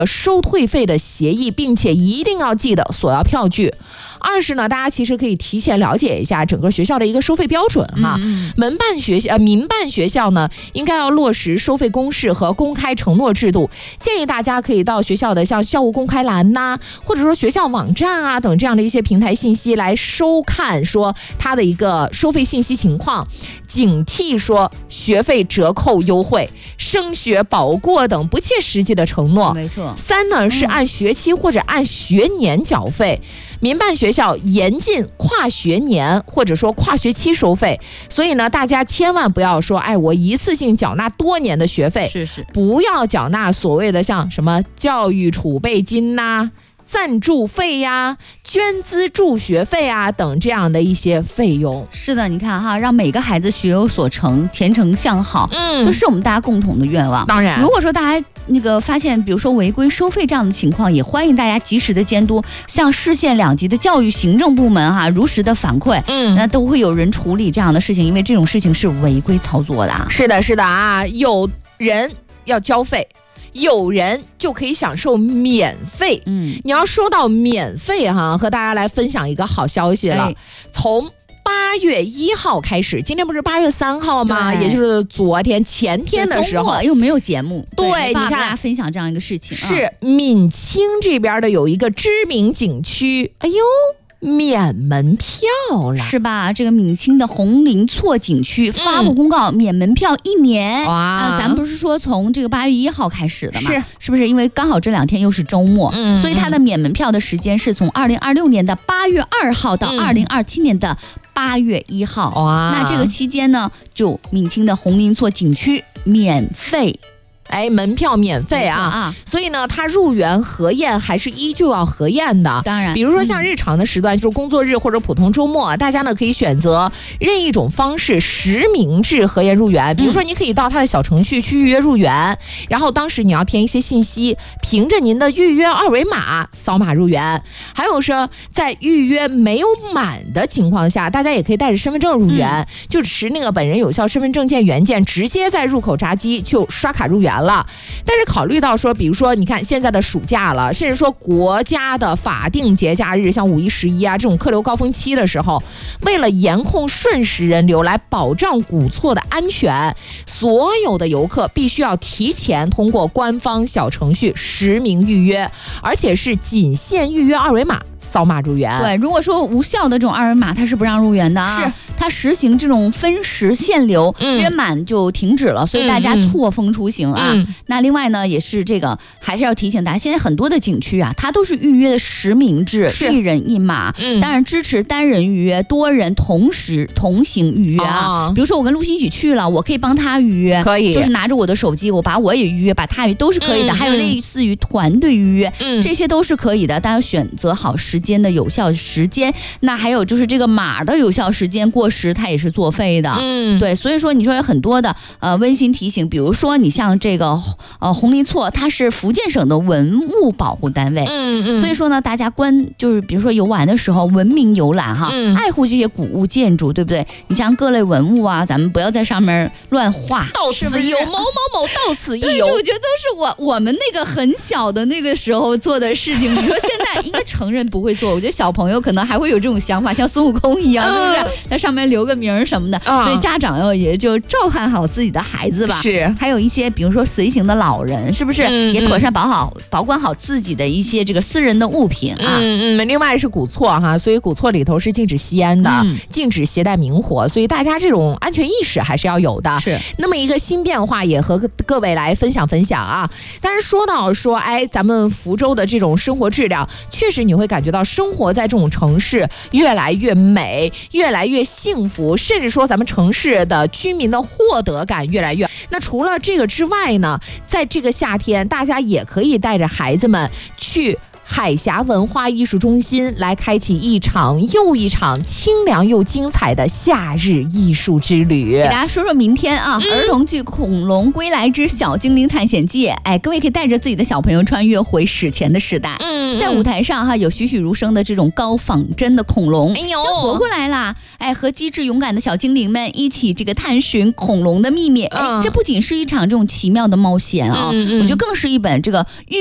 收退费的协议，并且一定要记得索要票据。二是呢，大家其实可以提前了解一下整个学校的一个收费标准哈。民办学校呢，应该要落实收费公示和公开承诺制度。建议大家可以到学校的像校务公开栏呐，或者说学校网站啊等这样的一些平台信息来收看说它的一个收费信息情况，警惕说学费折扣优惠、升学保过等不切实际的承诺。 没错。 三呢是按学期或者按学年缴费。民办学校严禁跨学年或者说跨学期收费，所以呢，大家千万不要说，我一次性缴纳多年的学费，不要缴纳所谓的像什么教育储备金呐、赞助费呀、捐资助学费啊等这样的一些费用。 是的，你看哈，让每个孩子学有所成，前程向好，这是我们大家共同的愿望。 当然， 如果说大家发现，比如说违规收费这样的情况，也欢迎大家及时的监督，向市县两级的教育行政部门如实的反馈，那都会有人处理这样的事情，因为这种事情是违规操作的。 是的，是的啊，有人要交费。有人就可以享受免费。你要说到免费和大家来分享一个好消息了。从8月1号开始，今天不是8月3号吗？也就是前天的时候， 又没有节目， 对，你看， 大家分享这样一个事情， 是闽清这边的有一个知名景区，免门票了， 是吧？这个闽清的红林错景区发布公告，免门票1年。咱们不是说从这个8月1号开始的吗？是不是？因为刚好这2天又是周末，所以它的免门票的时间是从2026年的8月2号到2027年的8月1号。那这个期间呢，就闽清的红林错景区免费。 门票免费所以呢，他入园核验还是依旧要核验的。 当然， 比如说像日常的时段，就是工作日或者普通周末，大家呢可以选择任意一种方式实名制核验入园。比如说，你可以到他的小程序去预约入园，然后当时你要填一些信息，凭着您的预约二维码扫码入园。还有说，在预约没有满的情况下，大家也可以带着身份证入园，就持那个本人有效身份证件原件，直接在入口闸机就刷卡入园了。但是考虑到说，比如说你看现在的暑假了，甚至说国家的法定节假日，像5一、11这种客流高峰期的时候，为了严控瞬时人流，来保障古厝的安全，所有的游客必须要提前通过官方小程序实名预约，而且是仅限预约二维码扫码入园。 对，如果说无效的这种二维码，它是不让入园的是它实行这种分时限流，约满就停止了，所以大家错峰出行那另外呢，也是这个还是要提醒大家，现在很多的景区它都是预约的实名制，1人1码。当然支持单人预约，多人同行预约比如说我跟陆欣一起去了，我可以帮他预约， 可以， 就是拿着我的手机，我也预约，把他预约都是可以的。还有类似于团队预约，这些都是可以的。大家选择好时间的有效时间。那还有就是这个码的有效时间过时，它也是作废的。对，所以说你说有很多的温馨提醒，比如说你像这个红林错，它是福建省的文物保护单位，所以说呢，大家就是比如说游玩的时候，文明游览爱护这些古物建筑，对不对？你像各类文物咱们不要在上面乱画， 到此一游，某某某到此一游。 我觉得都是我们那个很小的那个时候做的事情。你说现在应该成人不会做，我觉得小朋友可能还会有这种想法，像孙悟空一样，是不是？在上面留个名什么的。所以家长也就照看好自己的孩子吧。 是， 还有一些比如说随行的老人，是不是也妥善保管好自己的一些这个私人的物品另外是古厝所以古厝里头是禁止吸烟的，禁止携带明火，所以大家这种安全意识还是要有的。 是， 那么一个新变化也和各位来分享但是说到咱们福州的这种生活质量，确实你会感觉到生活在这种城市越来越美，越来越幸福，甚至说咱们城市的居民的获得感越来越。那除了这个之外呢，在这个夏天，大家也可以带着孩子们去海峡文化艺术中心来开启一场又一场清凉又精彩的夏日艺术之旅。 给大家说说明天儿童剧《恐龙归来之小精灵探险记》。各位可以带着自己的小朋友穿越回史前的时代。在舞台上有栩栩如生的这种高仿真的恐龙，就活过来啦。和机智勇敢的小精灵们一起这个探寻恐龙的秘密。这不仅是一场这种奇妙的冒险我觉得更是一本这个